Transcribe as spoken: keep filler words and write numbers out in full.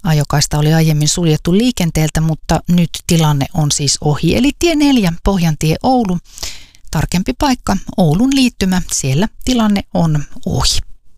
Ajokaista oli aiemmin suljettu liikenteeltä, mutta nyt tilanne on siis ohi. Eli tie neljä, Pohjantie Oulu. Tarkempi paikka, Oulun liittymä, siellä tilanne on ohi.